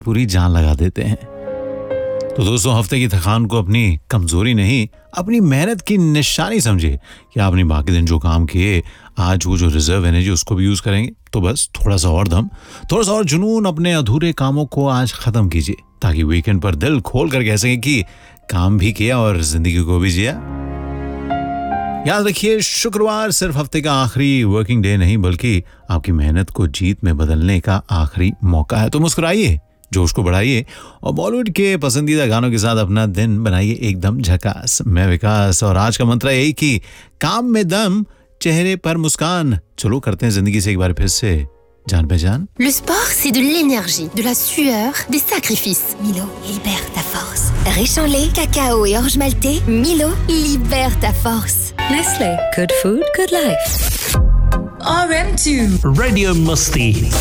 पूरी जान लगा देते हैं। तो दोस्तों, हफ्ते की थकान को अपनी कमजोरी नहीं, अपनी मेहनत की निशानी समझिए कि आपने बाकी दिन जो काम किए, आज वो जो रिजर्व एनर्जी उसको भी यूज करेंगे। तो बस थोड़ा सा और दम, थोड़ा सा और जुनून अपने अधूरे कामों को आज खत्म कीजिए, ताकि वीकेंड पर दिल खोल कर कह सकें कि काम भी किया और जिंदगी को भी जिया। याद रखिए, शुक्रवार सिर्फ हफ्ते का आखिरी वर्किंग डे नहीं, बल्कि आपकी मेहनत को जीत में बदलने का आखिरी मौका है। तो मुस्कुराइए, जोश को बढ़ाइए और बॉलीवुड के पसंदीदा गानों के साथ अपना दिन बनाइए एकदम झकास। मैं विकास, और आज का मंत्र यही कि काम में दम, चेहरे पर मुस्कान। चलो करते हैं जिंदगी से एक बार फिर से जान पहचान। Le sport, c'est de l'énergie, de la sueur, des sacrifices. Milo, libère ta force. Riche en lait, cacao et orge maltais, Milo, libère ta force. Nestlé, good food, good life. RM2 Radio Musti.